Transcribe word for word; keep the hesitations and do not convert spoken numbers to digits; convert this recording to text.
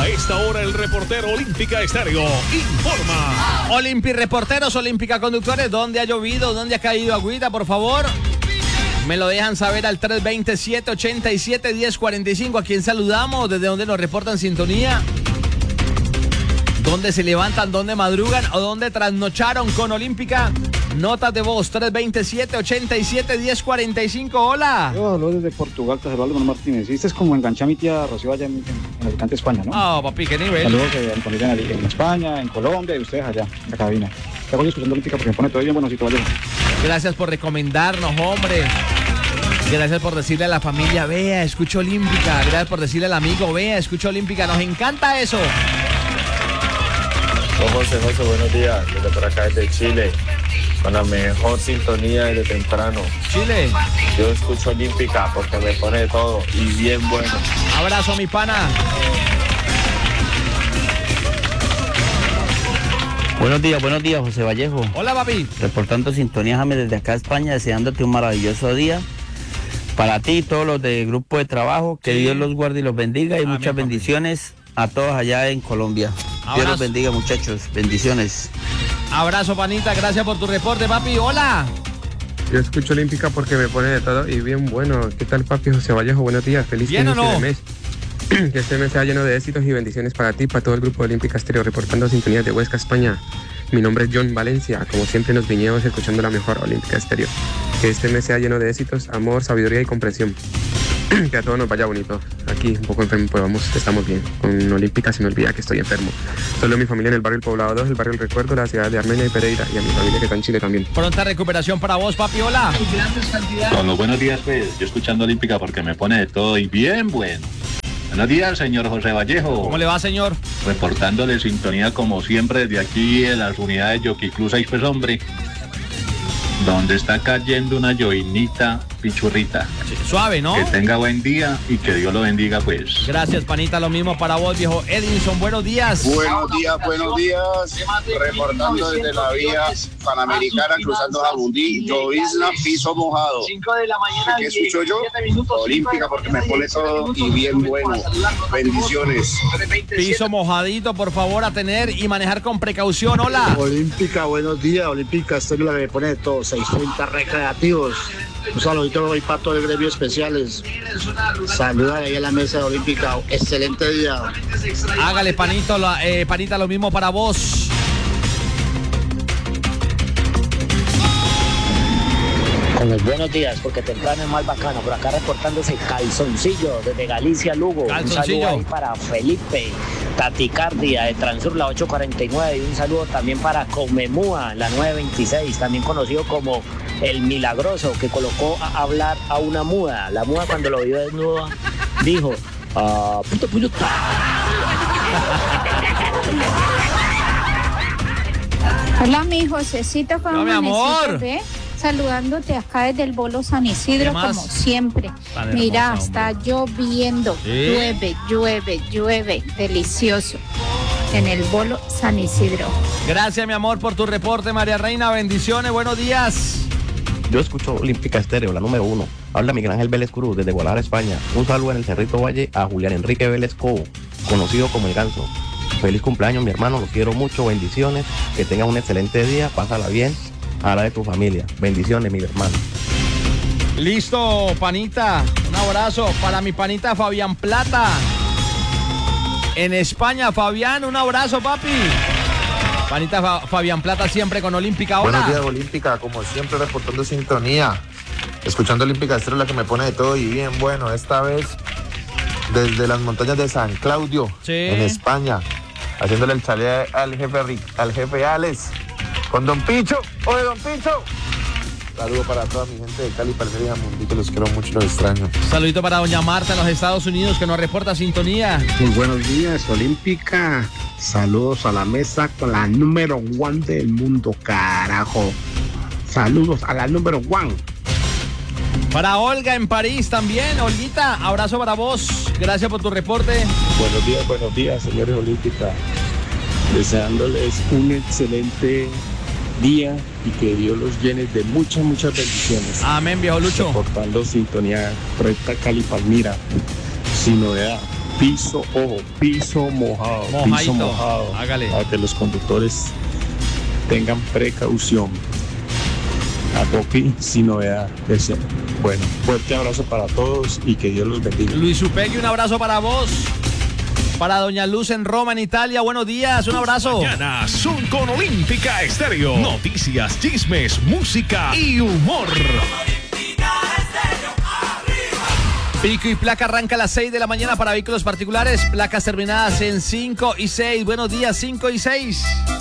esta hora el reportero Olímpica Estéreo informa. Olimpi reporteros, Olímpica conductores, ¿dónde ha llovido? ¿Dónde ha caído agüita? Por favor, me lo dejan saber al tres dos siete, ocho siete, uno cero cuatro cinco. ¿A quién saludamos? ¿Desde dónde nos reportan sintonía? ¿Dónde se levantan? ¿Dónde madrugan? ¿O dónde trasnocharon con Olímpica? Notas de voz, tres dos siete, ocho siete, uno cero cuatro cinco. Hola. Yo hablo desde Portugal, te saludo Álvaro Martínez. Viste, es como enganché a mi tía Rocío allá en, en Alicante, España, ¿no? Ah, oh, papi, qué nivel. Saludos eh, en, en, en España, en Colombia y ustedes allá, en la cabina. Te voy escuchando Olímpica porque me pone todo bien buenocito, vale. Gracias por recomendarnos, hombre. Gracias por decirle a la familia, vea, escucho Olímpica. Gracias por decirle al amigo, vea, escucho Olímpica. Nos encanta eso. Oh, José, José, buenos días. Desde por acá, desde Chile. Con la mejor sintonía desde temprano. Chile. Yo escucho Olímpica porque me pone todo y bien bueno. Abrazo, mi pana. Buenos días, buenos días, José Vallejo. Hola, papi. Reportando sintonía, James, desde acá, España, deseándote un maravilloso día. Para ti y todos los del grupo de trabajo, que sí. Dios los guarde y los bendiga y Amén, muchas papi. bendiciones a todos allá en Colombia. Abrazo. Dios los bendiga, muchachos. Bendiciones. Abrazo, panita. Gracias por tu reporte, papi. Hola. Yo escucho Olímpica porque me pone de todo y bien bueno. ¿Qué tal, papi? José Vallejo, buenos días. Feliz ¿Bien inicio o no? de mes. Que este mes sea lleno de éxitos y bendiciones para ti, para todo el grupo de Olímpica Estéreo, reportando sintonías de Huesca, España. Mi nombre es John Valencia. Como siempre nos viñemos escuchando la mejor Olímpica Estéreo. Que este mes sea lleno de éxitos, amor, sabiduría y comprensión. Que a todos nos vaya bonito. Aquí un poco enfermo, pero vamos, estamos bien. Con Olímpica se me olvida que estoy enfermo. Solo mi familia en el barrio El Poblado dos, el barrio El Recuerdo, la ciudad de Armenia y Pereira, y a mi familia que está en Chile también. Pronta recuperación para vos, papi. Hola. Con los buenos días, pues, yo escuchando Olímpica porque me pone de todo y bien bueno. Buenos días, señor José Vallejo. ¿Cómo le va, señor? Reportándole sintonía como siempre desde aquí en las unidades Yoki Club seis, pues, hombre, donde está cayendo una llovinita pichurrita. Sí, suave, ¿no? Que tenga buen día y que Dios lo bendiga, pues. Gracias, panita, lo mismo para vos, viejo Edinson. Buenos días. Buenos días, buenos días. Reportando desde la vía Panamericana, cruzando Jamundí, llovizna, piso mojado. cinco de la mañana. ¿Qué escucho yo? Olímpica, porque me pone todo y bien bueno. Bendiciones. Piso mojadito, por favor, a tener y manejar con precaución. Hola. Olímpica, buenos días. Olímpica, esto es lo que me pone de todo. seiscientos recreativos. Un saludito hoy para todo el gremio especiales. Saluda ahí a la mesa Olímpica. Excelente día. Hágale, panito, la, eh, panita, lo mismo para vos. Con los buenos días, porque temprano es más bacano. Por acá reportándose Calzoncillo desde Galicia, Lugo. Un saludo ahí para Felipe Taticardia de Transur, la ocho cuarenta y nueve. Y un saludo también para Comemúa, la nueve veintiséis, también conocido como El Milagroso, que colocó a hablar a una muda. La muda, cuando lo vio desnudo, dijo: ah, puta, puta. Hola, mi Josecito, ¿cómo no, mi amor? ¿Ve? Saludándote acá desde el Bolo San Isidro, como siempre. Padre Mira, hermosa, está hombre. lloviendo, ¿sí? llueve, llueve, llueve, delicioso. En el Bolo San Isidro. Gracias, mi amor, por tu reporte, María Reina. Bendiciones, buenos días. Yo escucho Olímpica Estéreo, la número uno. Habla Miguel Ángel Vélez Cruz desde Guadalajara, España. Un saludo en el Cerrito Valle a Julián Enrique Vélez Cobo, conocido como El Ganso. Feliz cumpleaños, mi hermano, los quiero mucho, bendiciones. Que tengas un excelente día, pásala bien. A la de tu familia. Bendiciones, mi hermano. Listo, panita. Un abrazo para mi panita Fabián Plata. En España, Fabián, un abrazo, papi. Panita Fa- Fabián Plata siempre con Olímpica. Hola. Buenos días, Olímpica, como siempre reportando sintonía. Escuchando Olímpica Estéreo, la que me pone de todo y bien bueno. Esta vez desde las montañas de San Claudio, sí. en España. Haciéndole el chale al jefe, al jefe Alex. Con Don Pincho. Oye, Don Pincho. Saludo para toda mi gente de Cali, Parcería y Jamundí, que los quiero mucho y los extraño. Saludito para doña Marta en los Estados Unidos, que nos reporta sintonía. Muy buenos días, Olímpica. Saludos a la mesa con la número one del mundo, carajo. Saludos a la número one. Para Olga en París también. Olguita, abrazo para vos. Gracias por tu reporte. Buenos días, buenos días, señores Olímpica. Deseándoles un excelente día y que Dios los llene de muchas, muchas bendiciones. Amén, viejo Lucho. Reportando sintonía recta Cali Palmira, sin novedad. piso, ojo, piso mojado, Mojadito. piso mojado, Hágale. para que los conductores tengan precaución. A Popi, sin novedad. Ese. Bueno, fuerte abrazo para todos y que Dios los bendiga. Luis Upegui, un abrazo para vos. Para Doña Luz en Roma, en Italia, buenos días, un abrazo. Mañanas son con Olímpica Estéreo. Noticias, chismes, música y humor. Pico y placa arranca a las seis de la mañana para vehículos particulares. Placas terminadas en cinco y seis. Buenos días, cinco y seis.